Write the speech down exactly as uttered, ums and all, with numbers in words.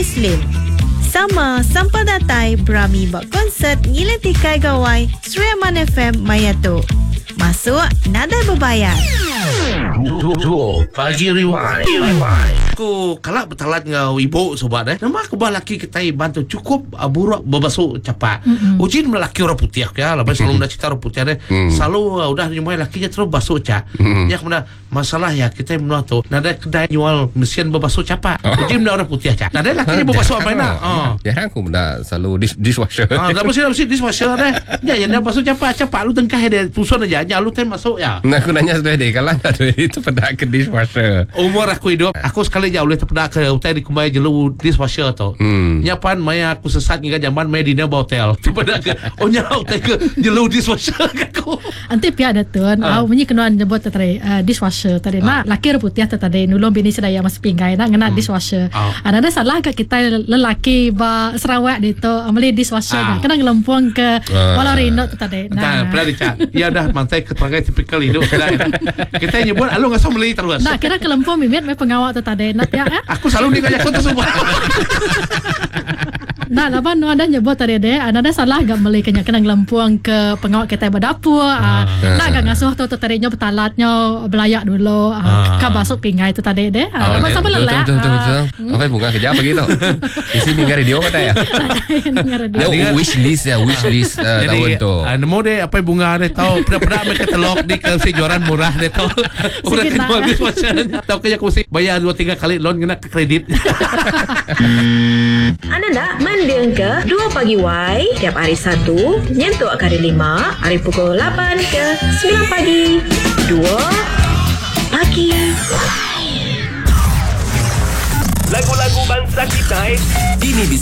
Muslim. Sama sampal datai berami buat konsert ngilang tikai gawai Sriaman F M Mayato. Masuk nadai berbayar. Duh, pagi riwai. Aku kalak bertalat ngau ibu sobat eh. Nama aku balaki kita bantu cukup uh, buruk berbasuh cepat. Mm-hmm. Ujin melaki orang putih ya. Lepas selalu dah cerita orang putih deh. Mm. Selalu uh, udah nyumai lakinya terus basuh cak. Mm. Ya kemudian masalah ya kita menua tu. Nada kedai jual mesin berbasuh cepat. Oh. Ujin menua orang putih cak. Nada lakinya berbasuh apa nak? Oh. Jarang aku menua selalu dis- dishwasher. Ah, dah mesti mesti dishwasher deh. Ya yang dah basuh cepat cepat lu tengkah dia pusun aja. Ya lu tem masuk ya. Nah aku nanya sudah deh kalau ada itu pada ke dishwasher. Umur aku hidup, aku sekali jauh boleh terpedak ke hotel di kumai jelu dishwasher tu. Hmm. Nyapan maya aku sesat ngika zaman maya di naba hotel. Terpedak ke oh nya hotel ke jelu dishwasher aku. Anti pia ada tuan, au bunyi kenuan jebot tadi dishwasher tadi. Nah, laki putih tadi nulung bini sedaya mas pinggai nak ngena dishwasher. Ada ada salah ke kita lelaki ba Sarawak itu ameli dishwasher nak kena ngelempung ke walau rindo tadi. Nah, pernah dicak. Ya dah mantai keterangan tipikal hidup kita nyebut alu ngasah meli terus. Nah, kira kelempung mimit mai pengawal tu tadi. Nak ya. Aku selalu ni kaya kau tu semua. Nah, laban nu ada nyebut tadi deh, ada salah gak meli kena kena ngelempung ke pengawal kita berdapur. Ah, nak gak ngasuh tu tadinya betalatnya belayak dulu. Ah, ka basuk pingai tu tadi deh. Ah, masa belala. Betul betul betul. Apa bunga kerja begitu. Di sini dengar radio kata ya. Dia wish list ya, wish list tahun tu. Nemu deh apa bunga deh tahu pernah-pernah mereka telok di kejuaran murah deh tahu. Udah kenal dishwasher. Tahu kaya aku mesti bayar dua tiga kali loan kena ke kredit. Anda nak mendeng ke dua pagi Y tiap hari Sabtu nyentuk ke hari lima hari pukul lapan ke sembilan pagi dua pagi. Lagu-lagu bangsa kita ini bisa